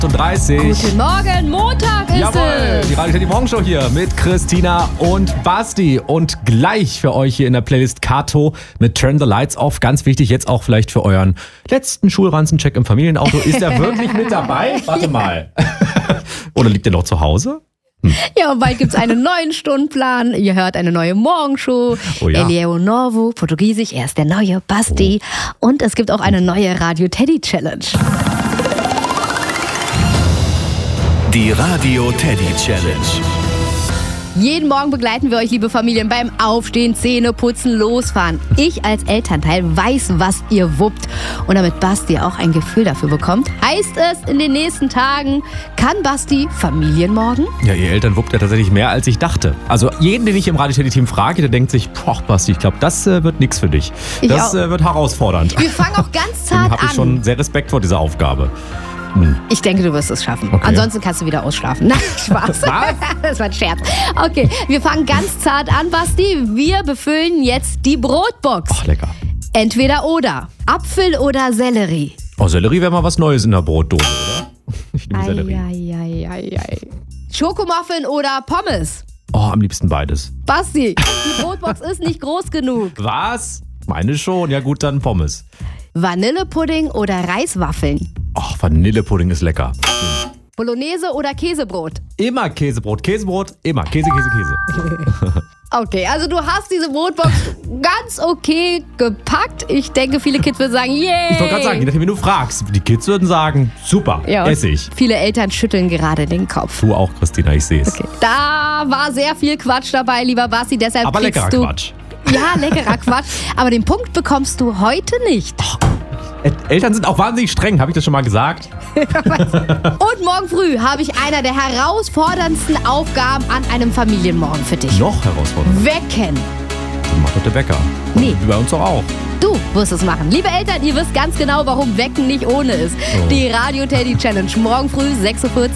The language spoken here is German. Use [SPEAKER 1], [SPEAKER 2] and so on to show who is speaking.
[SPEAKER 1] 30.
[SPEAKER 2] Guten Morgen, Montag ist
[SPEAKER 1] Jawohl,
[SPEAKER 2] es.
[SPEAKER 1] die Radio Teddy Morgenshow hier mit Christina und Basti. Und gleich für euch hier in der Playlist Kato mit Turn the Lights Off. Ganz wichtig, jetzt auch vielleicht für euren letzten Schulranzencheck im Familienauto. Ist er wirklich mit dabei? Warte mal. Oder liegt er noch zu Hause?
[SPEAKER 2] Ja, und bald gibt's einen neuen Stundenplan. Ihr hört eine neue Morgenshow.
[SPEAKER 1] Oh ja.
[SPEAKER 2] Elio Novo, Portugiesisch, er ist der neue Basti. Und es gibt auch eine neue Radio Teddy Challenge.
[SPEAKER 3] Die Radio Teddy Challenge.
[SPEAKER 2] Jeden Morgen begleiten wir euch, liebe Familien, beim Aufstehen, Zähne putzen, losfahren. Ich als Elternteil weiß, was ihr wuppt. Und damit Basti auch ein Gefühl dafür bekommt, heißt es in den nächsten Tagen, kann Basti Familienmorgen?
[SPEAKER 1] Ja, ihr Eltern wuppt ja tatsächlich mehr, als ich dachte. Also jeden, den ich im Radio Teddy Team frage, der denkt sich, boah, Basti, ich glaube, das wird nichts für dich. Das wird herausfordernd.
[SPEAKER 2] Wir fangen auch ganz
[SPEAKER 1] Deswegen
[SPEAKER 2] zart
[SPEAKER 1] habe ich
[SPEAKER 2] an.
[SPEAKER 1] schon sehr Respekt vor dieser Aufgabe.
[SPEAKER 2] Ich denke, du wirst es schaffen.
[SPEAKER 1] Okay.
[SPEAKER 2] Ansonsten kannst du wieder ausschlafen. Nein, Spaß.
[SPEAKER 1] Was?
[SPEAKER 2] Das war ein Scherz. Okay, wir fangen ganz zart an, Basti. Wir befüllen jetzt die Brotbox.
[SPEAKER 1] Ach, lecker.
[SPEAKER 2] Entweder oder. Apfel oder Sellerie.
[SPEAKER 1] Oh, Sellerie wäre mal was Neues in der Brotdose, oder? Ich liebe Sellerie.
[SPEAKER 2] Ei. Schokomuffin oder Pommes?
[SPEAKER 1] Oh, am liebsten beides.
[SPEAKER 2] Basti, die Brotbox ist nicht groß genug.
[SPEAKER 1] Was? Meine schon. Ja gut, dann Pommes.
[SPEAKER 2] Vanillepudding oder Reiswaffeln?
[SPEAKER 1] Oh, Vanillepudding ist lecker.
[SPEAKER 2] Bolognese oder Käsebrot?
[SPEAKER 1] Immer Käsebrot. Käsebrot, immer. Käse.
[SPEAKER 2] Okay, also du hast diese Brotbox ganz okay gepackt. Ich denke, viele Kids würden sagen, yay!
[SPEAKER 1] Ich wollte gerade sagen, je nachdem, wie du fragst. Die Kids würden sagen, super,
[SPEAKER 2] Ja,
[SPEAKER 1] esse ich.
[SPEAKER 2] viele Eltern schütteln gerade den Kopf.
[SPEAKER 1] Du auch, Christina, ich sehe es.
[SPEAKER 2] Okay. Da war sehr viel Quatsch dabei, lieber Basti, deshalb
[SPEAKER 1] Aber
[SPEAKER 2] kriegst
[SPEAKER 1] leckerer
[SPEAKER 2] du...
[SPEAKER 1] Quatsch.
[SPEAKER 2] Ja, leckerer Quatsch. Aber den Punkt bekommst du heute nicht.
[SPEAKER 1] Eltern sind auch wahnsinnig streng, habe ich das schon mal gesagt?
[SPEAKER 2] Und morgen früh habe ich einer der herausforderndsten Aufgaben an einem Familienmorgen für dich.
[SPEAKER 1] Noch herausfordernd.
[SPEAKER 2] Wecken.
[SPEAKER 1] Das macht doch der Bäcker.
[SPEAKER 2] Nee.
[SPEAKER 1] Wie bei uns doch auch.
[SPEAKER 2] Du wirst es machen. Liebe Eltern, ihr wisst ganz genau, warum Wecken nicht ohne ist. Die Radio Teddy Challenge. Morgen früh 6:40 Uhr.